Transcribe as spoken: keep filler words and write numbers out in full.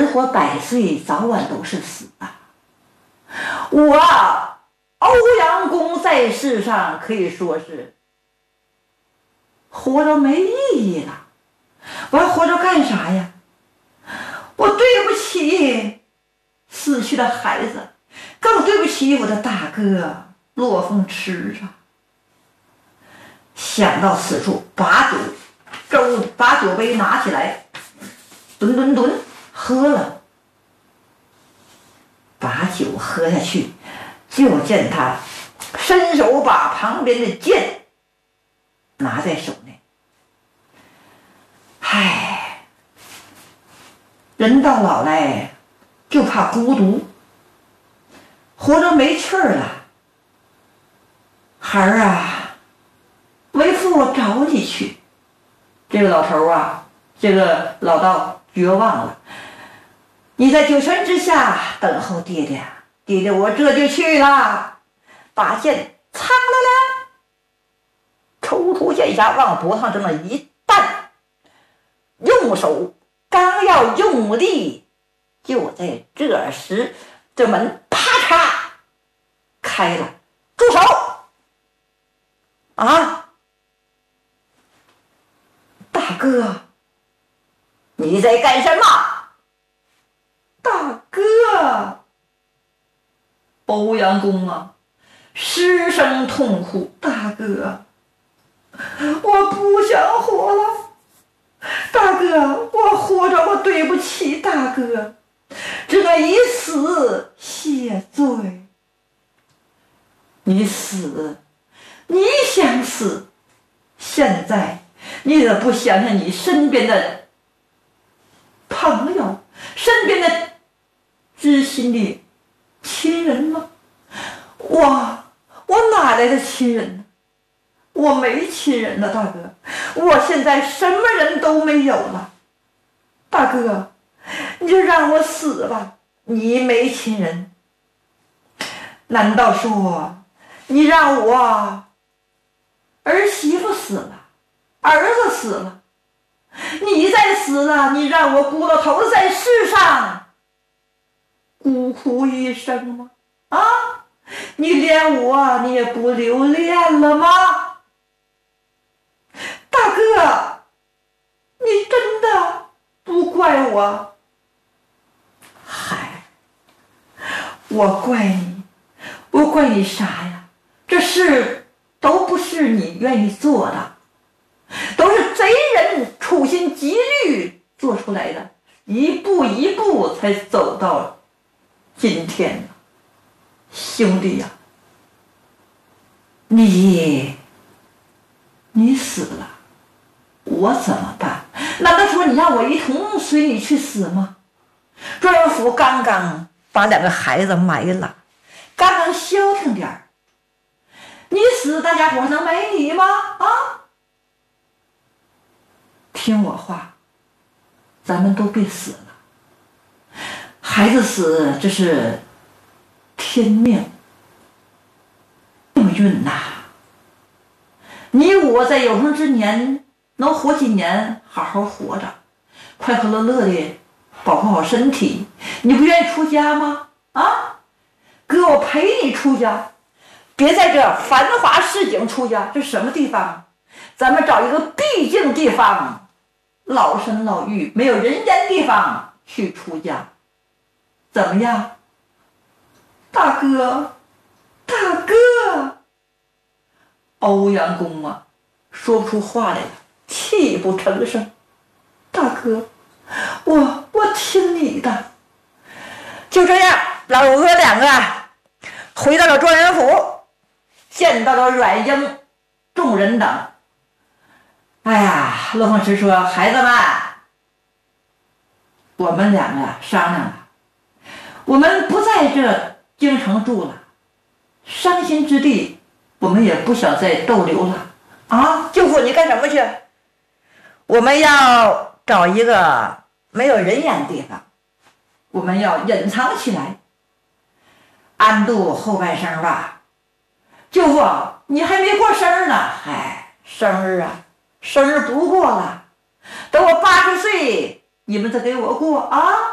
人活百岁，早晚都是死啊。我欧阳公在世上可以说是活着没意义了，我还活着干啥呀？我对不起死去的孩子，更对不起我的大哥骆凤池啊！想到此处，把酒周把酒杯拿起来，吨吨吨喝了，把酒喝下去，就见他伸手把旁边的剑拿在手内。唉，人到老来就怕孤独，活着没趣儿了。孩儿啊，为父我找你去。这个老头啊，这个老道绝望了。你在九泉之下等候爹爹，爹爹我这就去了。把剑苍了了，抽出剑匣往脖上这么一弹，用手刚要用力，就在这时，这门啪嚓开了。住手！啊，大哥，你在干什么？大哥，欧阳公啊，失声痛哭。大哥，我不想活了。大哥，我活着我对不起大哥，只能以死谢罪。你死，你想死，现在你怎么不想想你身边的朋友，身边的知心的亲人吗？我我哪来的亲人呢？我没亲人了，大哥，我现在什么人都没有了。大哥，你就让我死吧，你没亲人，难道说你让我儿媳妇死了，儿子死了，你再死了，你让我孤老头在世上孤苦一生吗？啊，你连我你也不留恋了吗？大哥，你真的不怪我？嗨，我怪你，我怪你啥呀？这事都不是你愿意做的，都是贼人处心积虑做出来的，一步一步才走到今天。兄弟呀、啊，你你死了，我怎么办？难道说你让我一同随你去死吗？状元府刚刚把两个孩子埋了，刚刚消停点儿，你死大家伙能没你吗？啊，听我话，咱们都别死了。孩子死这是天命命运呐、啊，你我在有生之年能活几年，好好活着，快快乐乐的保护好身体。你不愿意出家吗？啊，哥我陪你出家，别在这繁华市井出家。这什么地方？咱们找一个僻静地方，老身老妪没有人烟地方去出家，怎么样？大哥，大哥，欧阳公啊，说不出话来了，泣不成声。大哥，我我听你的。就这样，老哥两个回到了状元府，见到了阮英众人等。哎呀，骆凤池说：“孩子们，我们两个商量了，我们不在这京城住了，伤心之地我们也不想再逗留了啊！舅父，你干什么去？我们要找一个没有人烟的地方，我们要隐藏起来，安度后半生吧。舅父，你还没过生日呢。嗨，生日啊，生日不过了，等我八十岁，你们再给我过啊！